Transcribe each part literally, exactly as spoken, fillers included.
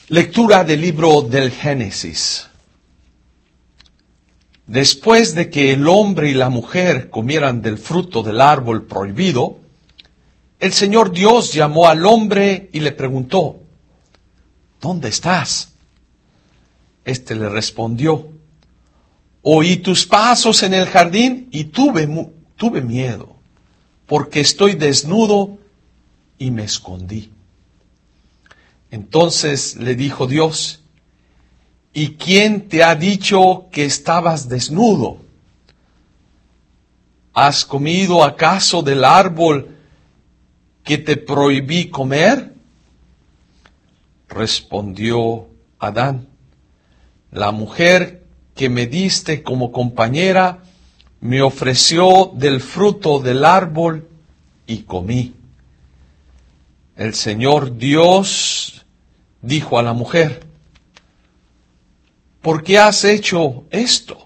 Lectura del libro del Génesis. Después de que el hombre y la mujer comieran del fruto del árbol prohibido, el Señor Dios llamó al hombre y le preguntó: ¿dónde estás? Este le respondió: oí tus pasos en el jardín y tuve, tuve miedo, porque estoy desnudo y me escondí. Entonces le dijo Dios: ¿y quién te ha dicho que estabas desnudo? ¿Has comido acaso del árbol que te prohibí comer? Respondió Adán: la mujer que me diste como compañera me ofreció del fruto del árbol y comí. El Señor Dios dijo a la mujer: ¿por qué has hecho esto?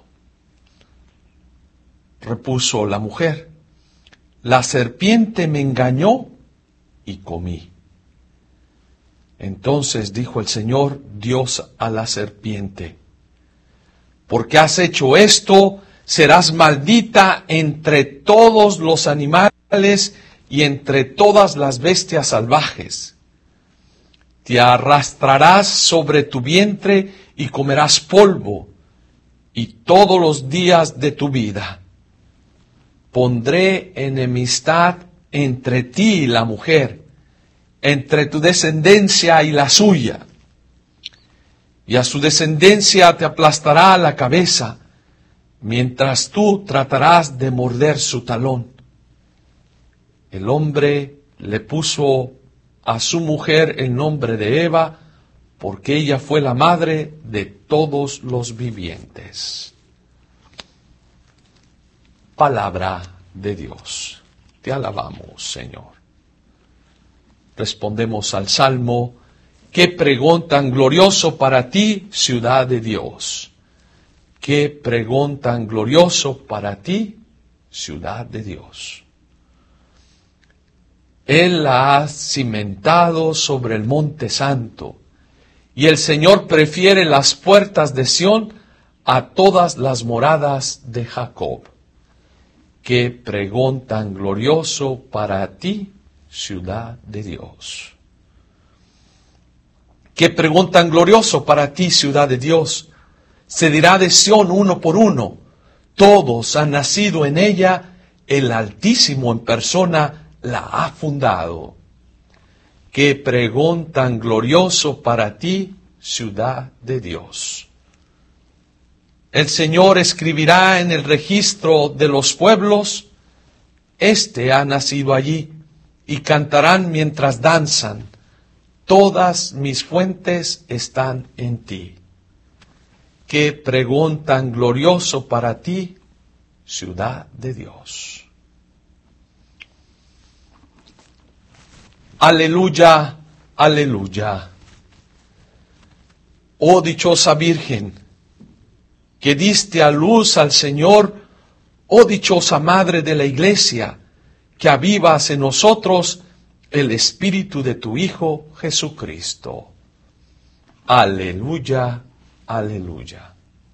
Repuso la mujer: la serpiente me engañó y comí. Entonces dijo el Señor Dios a la serpiente: porque has hecho esto, serás maldita entre todos los animales y entre todas las bestias salvajes. Te arrastrarás sobre tu vientre y comerás polvo, y todos los días de tu vida pondré enemistad entre ti y la mujer, entre tu descendencia y la suya. Y a su descendencia te aplastará la cabeza, mientras tú tratarás de morder su talón. El hombre le puso a su mujer el nombre de Eva, porque ella fue la madre de todos los vivientes. Palabra de Dios. Te alabamos, Señor. Respondemos al Salmo: qué pregón tan glorioso para ti, ciudad de Dios. Qué pregón tan glorioso para ti, ciudad de Dios. Él la ha cimentado sobre el monte santo, y el Señor prefiere las puertas de Sión a todas las moradas de Jacob. Qué pregón tan glorioso para ti, ciudad de Dios. Qué pregón tan glorioso para ti, ciudad de Dios. Se dirá de Sión uno por uno: todos han nacido en ella, el Altísimo en persona la ha fundado. Qué pregón tan glorioso para ti, ciudad de Dios. El Señor escribirá en el registro de los pueblos: este ha nacido allí, y cantarán mientras danzan: todas mis fuentes están en ti. Qué pregón tan glorioso para ti, ciudad de Dios. Aleluya, aleluya. Oh dichosa Virgen, que diste a luz al Señor, oh dichosa Madre de la Iglesia, que avivas en nosotros el Espíritu de tu Hijo Jesucristo. Aleluya, aleluya.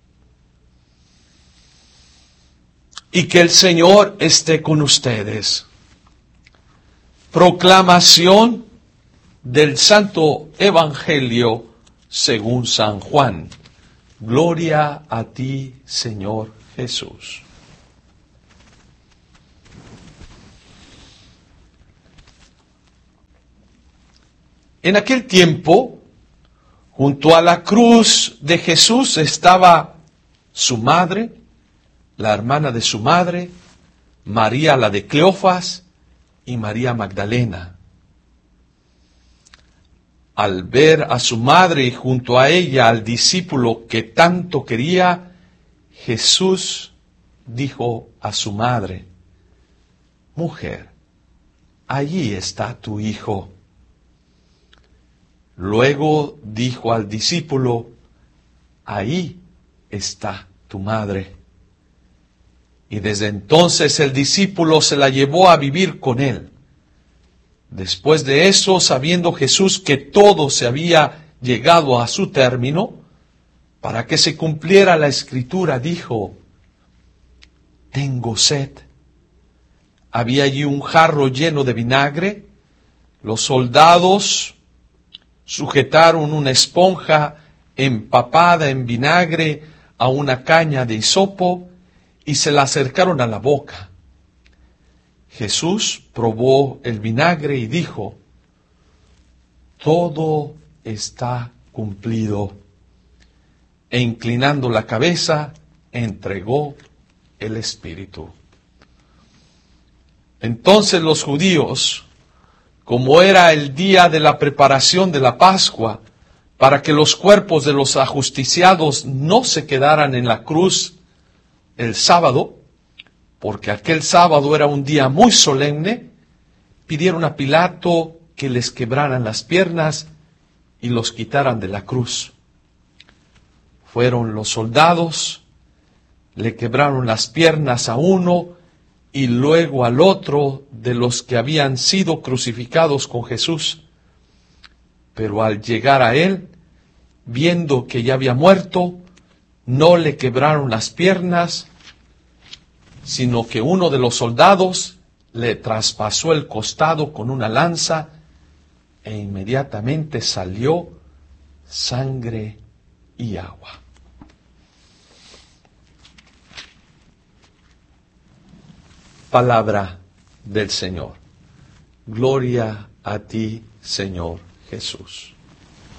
Y que el Señor esté con ustedes. Proclamación del Santo Evangelio según San Juan. Gloria a ti, Señor Jesús. En aquel tiempo, junto a la cruz de Jesús estaba su madre, la hermana de su madre, María la de Cleofas y María Magdalena. Al ver a su madre y junto a ella al discípulo que tanto quería, Jesús dijo a su madre: mujer, allí está tu hijo. Luego dijo al discípulo: ahí está tu madre. Y desde entonces el discípulo se la llevó a vivir con él. Después de eso, sabiendo Jesús que todo se había llegado a su término, para que se cumpliera la escritura, dijo: tengo sed. Había allí un jarro lleno de vinagre. Los soldados sujetaron una esponja empapada en vinagre a una caña de hisopo y se la acercaron a la boca. Jesús probó el vinagre y dijo: todo está cumplido. E inclinando la cabeza, entregó el Espíritu. Entonces los judíos, como era el día de la preparación de la Pascua, para que los cuerpos de los ajusticiados no se quedaran en la cruz el sábado, porque aquel sábado era un día muy solemne, pidieron a Pilato que les quebraran las piernas y los quitaran de la cruz. Fueron los soldados, le quebraron las piernas a uno y luego al otro de los que habían sido crucificados con Jesús. Pero al llegar a él, viendo que ya había muerto, no le quebraron las piernas, sino que uno de los soldados le traspasó el costado con una lanza e inmediatamente salió sangre y agua. Palabra del Señor. Gloria a ti, Señor Jesús.